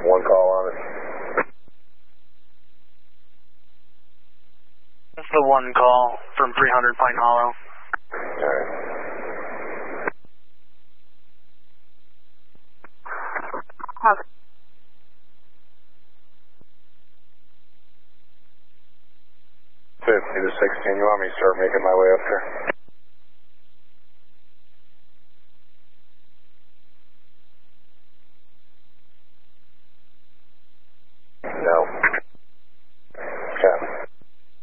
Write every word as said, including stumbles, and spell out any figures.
one call on it. That's the one call from three hundred Pine Hollow. Alright. Okay. fifty to sixteen, you want me to start making my way up there?